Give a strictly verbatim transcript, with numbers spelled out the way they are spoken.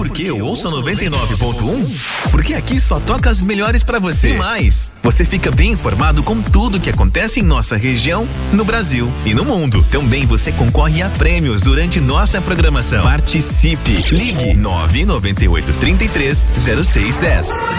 por que ouça noventa e nove ponto um? Porque aqui só toca as melhores pra você. E mais, você fica bem informado com tudo que acontece em nossa região, no Brasil e no mundo. Também você concorre a prêmios durante nossa programação. Participe. Ligue nove nove oito, três três, zero seis um zero.